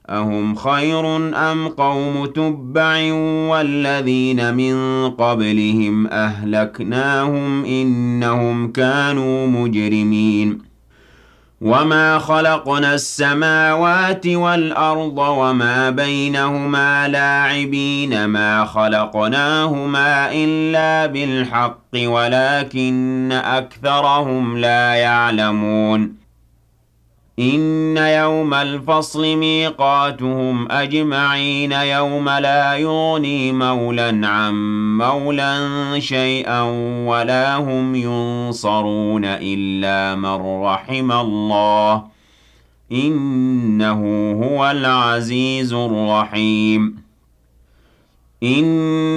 أهم خير أم قوم تبع والذين من قبلهم أهلكناهم إنهم كانوا مجرمين وما خلقنا السماوات والأرض وما بينهما لاعبين ما خلقناهما إلا بالحق ولكن أكثرهم لا يعلمون إن يوم الفصل ميقاتهم أجمعين يوم لا يغني مولى عن مولى شيئا ولا هم ينصرون إلا من رحم الله إنه هو العزيز الرحيم